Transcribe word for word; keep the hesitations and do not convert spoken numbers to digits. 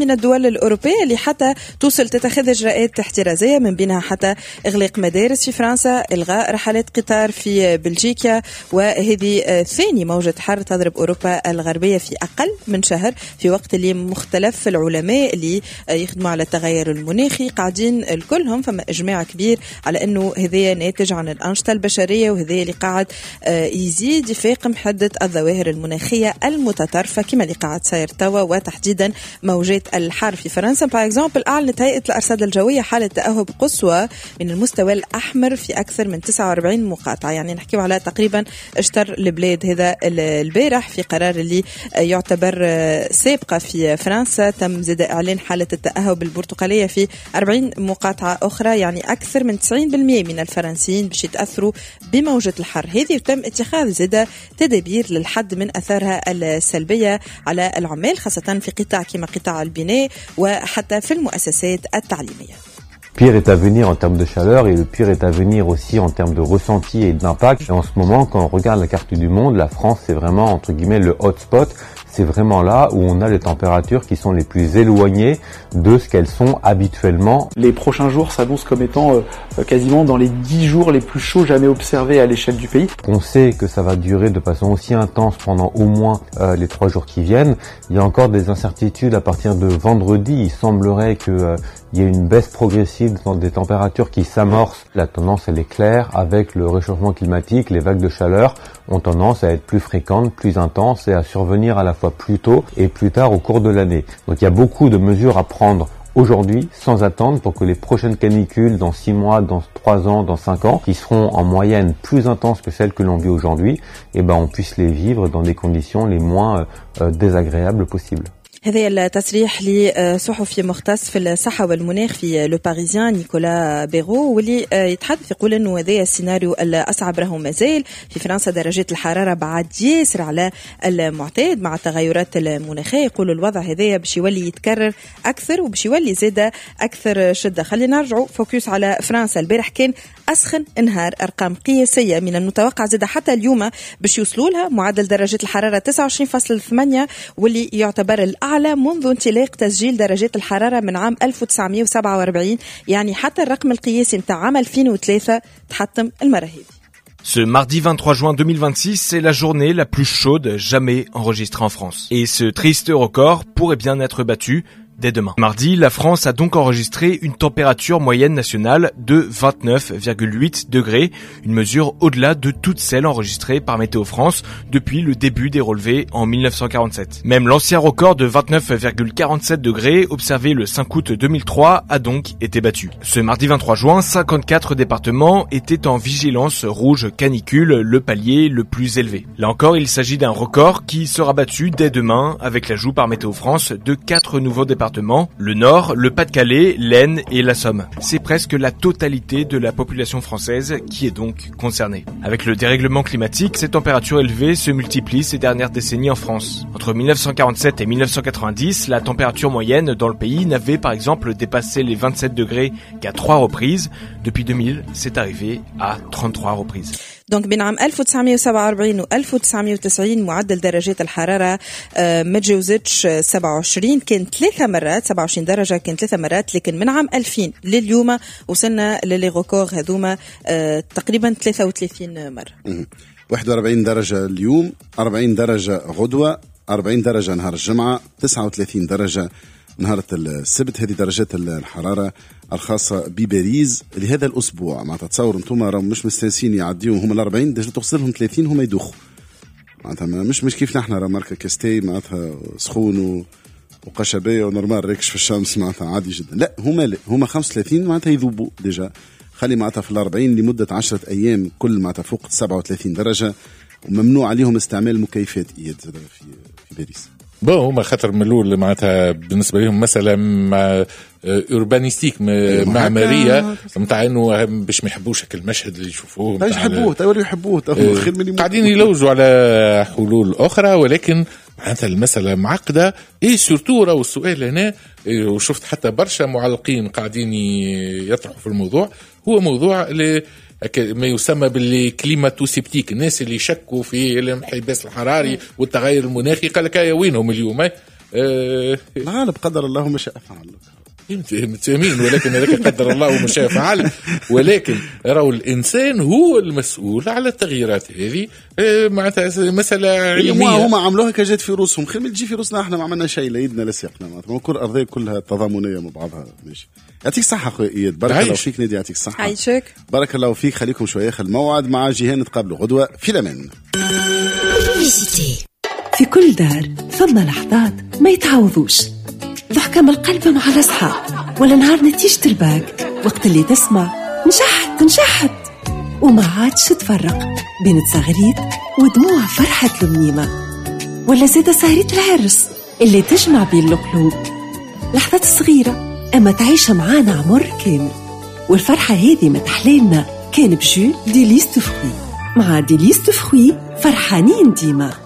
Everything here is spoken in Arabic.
من الدول الأوروبية اللي حتى توصل تتخذ إجراءات احترازية، من بينها حتى إغلاق مدارس في فرنسا، إلغاء رحلات قطار في بلجيكا، وهذه ثاني موجة حر تضرب أوروبا الغربية في أقل من شهر، في وقت اللي مختلف العلماء اللي يخدموا على التغير المناخي قاعدين الكلهم فما إجماع كبير على أنه هذا ناتج عن الأنشطة البشرية، وهذا اللي قاعد يزيد يفاقم حدة الظواهر المناخية المتطرفة كما اللي قاعد صاير توا، وتحديدا موجات الحر في فرنسا. باغ اكزومبل أعلنت هيئة الأرصاد الجوية حالة تأهب قصوى من المستوى الأحمر في أكثر من تسعة وأربعين مقاطعة، يعني نحكي على تقريبا اشتر البلاد هذا البارح في قرار اللي يعتبر سابقة في فرنسا. تم زاد إعلان حالة التأهب البرتقالية في أربعين مقاطعة أخرى، يعني أكثر من تسعين بالمئة من الفرنسيين باش يتأثروا بموجة الحر هذه، وتم اتخاذ زاد تدابير للحد من أثارها السلبية على العمال، خاصة في قطاع كما قطاع البناء وحتى في المؤسسات التعليمية. pire est à venir en termes de chaleur et le pire est à venir aussi en termes de ressenti et d'impact. Et en ce moment, quand on regarde la carte du monde, la France, c'est vraiment, entre guillemets, le hotspot. C'est vraiment là où on a les températures qui sont les plus éloignées de ce qu'elles sont habituellement. Les prochains jours s'annoncent comme étant euh, quasiment dans les dix jours les plus chauds jamais observés à l'échelle du pays. On sait que ça va durer de façon aussi intense pendant au moins euh, les trois jours qui viennent. Il y a encore des incertitudes à partir de vendredi. Il semblerait que euh, il y ait une baisse progressive dans des températures qui s'amorcent. La tendance, elle est claire. Avec le réchauffement climatique, les vagues de chaleur ont tendance à être plus fréquentes, plus intenses et à survenir à la fois plus tôt et plus tard au cours de l'année. Donc il y a beaucoup de mesures à prendre aujourd'hui, sans attendre, pour que les prochaines canicules, dans six mois, dans trois ans, dans cinq ans, qui seront en moyenne plus intenses que celles que l'on vit aujourd'hui, eh ben on puisse les vivre dans des conditions les moins euh, désagréables possibles. هذا التصريح لصحفي مختص في الصحة والمناخ في لو باريزيان نيكولا بيغو، واللي يتحدث يقول انه هذا السيناريو الاصعب راهو مازال في فرنسا. درجات الحرارة بعد ياسر على المعتاد مع التغيرات المناخية. يقول الوضع هذا باش يولي يتكرر اكثر وباش يولي زاده اكثر شدة. خلينا نرجعوا فوكس على فرنسا. البارح كان اسخن انهار، ارقام قياسية من المتوقع زاده حتى اليوم باش يوصلوا لها. معدل درجات الحرارة تسعة وعشرين فاصلة ثمانية واللي يعتبر على منذ انطلاق تسجيل درجات الحرارة من عام ألف وتسعمائة وسبعة وأربعين، يعني حتى الرقم القياسي متاع عام ألفين وثلاثة تحطم المرة هذه. Ce mardi vingt-trois juin deux mille vingt-six, c'est la journée la plus chaude jamais enregistrée en France. Et ce triste record pourrait bien être battu dès demain. Mardi, la France a donc enregistré une température moyenne nationale de vingt-neuf virgule huit degrés, une mesure au-delà de toutes celles enregistrées par Météo France depuis le début des relevés en mille neuf cent quarante-sept. Même l'ancien record de vingt-neuf virgule quarante-sept degrés observé le cinq août deux mille trois a donc été battu. Ce mardi vingt-trois juin, cinquante-quatre départements étaient en vigilance rouge canicule, le palier le plus élevé. Là encore, il s'agit d'un record qui sera battu dès demain avec l'ajout par Météo France de quatre nouveaux départements, le Nord, le Pas-de-Calais, l'Aisne et la Somme. C'est presque la totalité de la population française qui est donc concernée. Avec le dérèglement climatique, ces températures élevées se multiplient ces dernières décennies en France. Entre mille neuf cent quarante-sept et mille neuf cent quatre-vingt-dix, la température moyenne dans le pays n'avait par exemple dépassé les vingt-sept degrés qu'à trois reprises. Depuis deux mille, c'est arrivé à trente-trois reprises. دونك بين عام ألف وتسعمائة وسبعة وأربعين و ألف وتسعمائة وتسعين معدل درجات الحرارة ما تجاوزتش سبعة وعشرين، كان ثلاثة مرات سبعة وعشرين درجة، كان ثلاثة مرات. لكن من عام ألفين لليوم وصلنا للي غوكور هذوما تقريبا ثلاثة وثلاثين مرة. واحد وأربعين درجة اليوم، أربعين درجة غدوة، أربعين درجة نهار الجمعة، تسعة وثلاثين درجة نهار السبت. هذه درجات الحرارة الخاصة بباريس لهذا الأسبوع. ما تتصور أنتم راهم مش مستانسين يعديهم هم الأربعين، دجا توصلهم ثلاثين هم يدوخوا. معناتها مش مش كيف نحن راه ماركة كاستي معناتها سخون وقشبية ونورمال ريكش في الشمس معناتها عادي جدا. لا هما لا هما خمسة وثلاثين معناتها يذوبوا دجا. خلي معناتها في الأربعين لمدة عشرة أيام كل معناتها فوق سبعة وثلاثين درجة، وممنوع عليهم استعمال مكيفات إياد في في باريس. بون هما خاطر من الاول معناتها بالنسبه لهم مساله مع اوربانيستيك معماريه نتاع انه باش ما يحبوش هكا المشهد اللي يشوفوه باش يحبوه تو يحبوه خير من قاعدين يلوجوا على حلول اخرى، ولكن معناتها المساله معقده. اي سورتو راهو السؤال هنا وشفت حتى برشا معلقين قاعدين يطرحوا في الموضوع، هو موضوع ما يسمى بالكليماتوسيبتيك. الناس اللي يشكوا في الانحباس الحراري والتغير المناخي قال لك يا وينهم اليوم؟ آه الغالب قدر الله ما شاء فعل. متفاهمين، ولكن هذاك قدر الله وما شاء فعل. ولكن راهو الانسان هو المسؤول على التغييرات هذه. معناتها مساله علميه. هما عملوها كجات في روسهم، خير من تجي في روسنا احنا ما عملنا شيء، لا يدنا لا سيقنا، معناتها كل ارضيه كلها تضامنيه مع بعضها. ماشي، يعطيك الصحه خويا اياد، بارك الله فيك. نادي يعطيك الصحه. عايشك. بارك الله فيك. خليكم شويه خل الموعد مع جيهان، نتقابلوا غدوه في الامان. في كل دار ثم لحظات ما يتعوضوش، ضحكة من القلب مع الأصحاب، ولا نهار نتيجة الباك وقت اللي تسمع نجحت نجحت وما عادش تفرق بين تصغريت ودموع فرحة المنيمة، ولا زيادة سهرية العرس اللي تجمع بين القلوب. لحظات صغيرة أما تعيشها معانا عمر كامل، والفرحة هذه ما تحليلنا كان بجو ديليس دو فخوي. مع ديليس دو فخوي فرحانين ديما.